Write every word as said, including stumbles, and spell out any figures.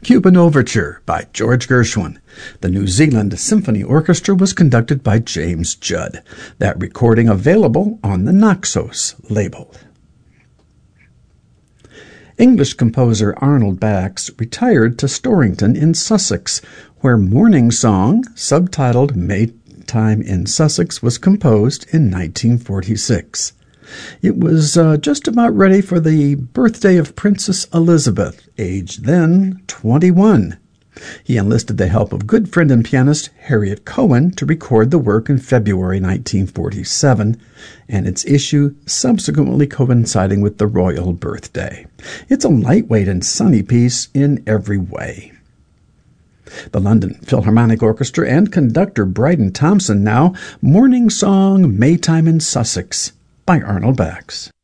Cuban Overture by George Gershwin. The New Zealand Symphony Orchestra was conducted by James Judd. That recording available on the Naxos label. English composer Arnold Bax retired to Storrington in Sussex, where Morning Song, subtitled Maytime in Sussex, was composed in nineteen forty-six. It was uh, just about ready for the birthday of Princess Elizabeth, aged then twenty-one. He enlisted the help of good friend and pianist Harriet Cohen to record the work in February nineteen forty-seven, and its issue subsequently coinciding with the royal birthday. It's a lightweight and sunny piece in every way. The London Philharmonic Orchestra and conductor Bryden Thompson now, Morning Song, Maytime in Sussex by Arnold Bax.